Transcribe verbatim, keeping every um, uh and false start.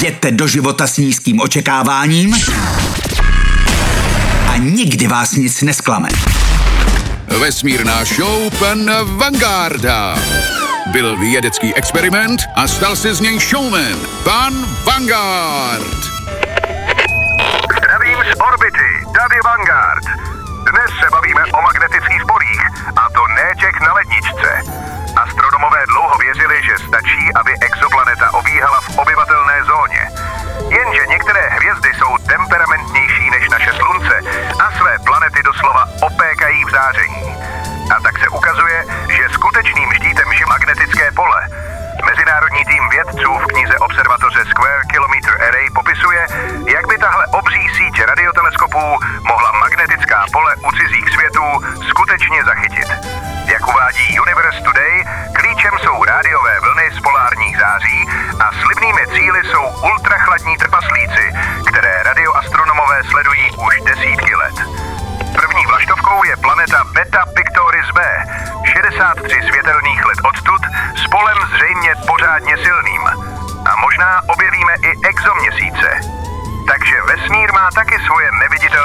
Jděte do života s nízkým očekáváním a nikdy vás nic nesklame. Vesmírná show pana Vangarda. Byl vědecký experiment a stal se z něj showman. Pan Vanguard. Zdravím z orbity, tady Vanguard. Dnes se bavíme o magnetických polích, a to ne těch na ledničce. Astronomové dlouho věřili, že stačí, aby exoplaneta obíhala v obyvatelné zóně. Jenže některé hvězdy jsou temperamentnější než naše slunce a své planety doslova opékají v záření. A tak se ukazuje, že skutečným štítem je magnetické pole. Mezinárodní tým vědců v knize observatoře Square Kilometer Array popisuje, jak by tahle obří síť radioteleskopů mohla magnetická pole u cizích světů skutečně zachytit. Jak uvádí Universe Today, klíčem jsou rádiové vlny z polárních září a slibnými cíli jsou ultrachladní trpaslíci, které radioastronomové sledují už desítky let. První vlaštovkou je planeta Beta Pictoris b, šedesát tři světelných let odtud, s polem zřejmě pořádně silným. A možná objevíme i exoměsíce. Takže vesmír má taky svoje neviditelné